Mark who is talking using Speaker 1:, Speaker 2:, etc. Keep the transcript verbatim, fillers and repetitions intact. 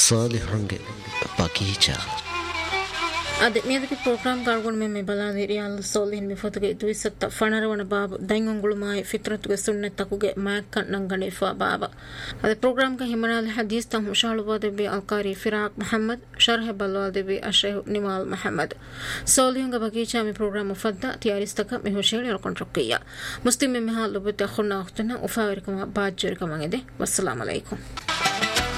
Speaker 1: ಸಾಲಿಹಂಗೆ ಬಗೀಚಾ
Speaker 2: ಅದೆ ಮೇದಕ್ಕೆ ಪ್ರೋಗ್ರಾಮ್ ಗಾಳ್ಗೊಂಡು ಮೆ ಬಲಾದಿ ರಿಯಾಲ್ ಸೋಲಿನ್ ಮೆ ಫೊತಗೆ ದುಯಿಸತ್ತ ಫಣರವಣ ಬಾಬ ದೈಂಗೊಂಗುಳು ಮಾಯ ಫಿತ್ರತುಗೆ ಸುನ್ನತಕುಗೆ ಮ್ಯಾಕ್ ನಂಗಣಿಫಾ ಬಾಬ ಅದೆ ಪ್ರೋಗ್ರಾಮ್ ಕ ಹಿಮನಾಲ್ ಹದೀಸ್ ತ ಹುಶಾಳುವಾದೆ ಬಿ ಅಲ್ಕಾರಿ ಫಿರಾಕ್ ಮೊಹಮ್ಮದ್ ಶರ್ಹ ಬಲ್ವಾದೆ ಬಿ ಅಶೇಹ್ ನಿಮಾಲ್ ಮೊಹಮ್ಮದ್ ಸೋಲಿಯಂಗ ಬಗೀಚಾ ಮೆ ಪ್ರೋಗ್ರಾಮ್ ಮುಫದ್ದ ತಿಯಾರಿಸ್ತಕ ಮೆ ಹುಶೇಳಿ ಅಲ್ಕೊಂಡ್ರೊಕ್ಕಿಯ ಮುಸ್ಲಿಂ ಮೆ ಹಾಲ್ ಲುಬತ ಖುನ್ನಾ ಅಖ್ತನ ಉಫಾವರಿಕಮ ಬಾಜ್ಜರಿಕಮಂಗಿದೆ ವಸ್ಸಲಾಮು ಅಲೈಕುಂ.